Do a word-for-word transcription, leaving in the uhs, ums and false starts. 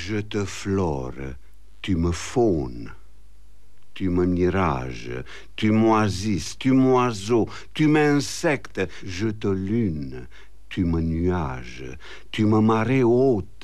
Je te flore, tu me faunes, tu me mirages, tu m'oasis, tu m'oiseau, tu m'insectes, je te lune, tu me nuage, tu me marée haute,